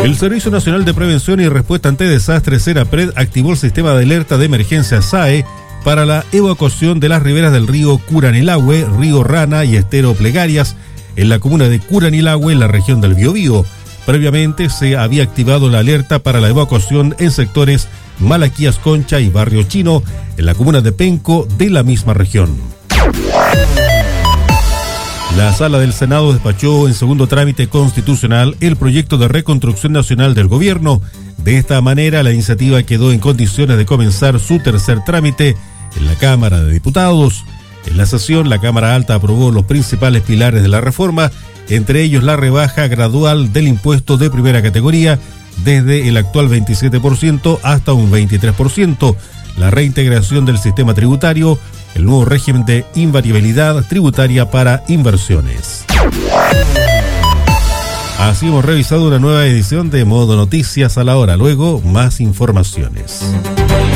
El Servicio Nacional de Prevención y Respuesta ante Desastres, SENAPRED, activó el sistema de alerta de emergencia SAE para la evacuación de las riberas del río Curanilahue, río Rana y estero Plegarias, en la comuna de Curanilahue, en la región del Biobío. Previamente se había activado la alerta para la evacuación en sectores Malaquías Concha y Barrio Chino, en la comuna de Penco, de la misma región. La Sala del Senado despachó en segundo trámite constitucional el proyecto de reconstrucción nacional del gobierno. De esta manera, la iniciativa quedó en condiciones de comenzar su tercer trámite en la Cámara de Diputados. En la sesión, la Cámara Alta aprobó los principales pilares de la reforma, entre ellos la rebaja gradual del impuesto de primera categoría desde el actual 27% hasta un 23%, la reintegración del sistema tributario, el nuevo régimen de invariabilidad tributaria para inversiones. Así hemos revisado una nueva edición de Modo Noticias a la hora. Luego, más informaciones.